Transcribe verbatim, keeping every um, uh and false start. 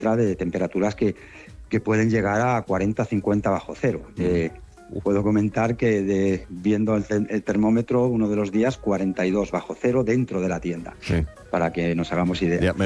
de temperaturas que, que pueden llegar a cuarenta, cincuenta bajo cero. Eh, puedo comentar que de, viendo el, te- el termómetro, uno de los días cuarenta y dos bajo cero dentro de la tienda, Sí. para que nos hagamos idea. Ya,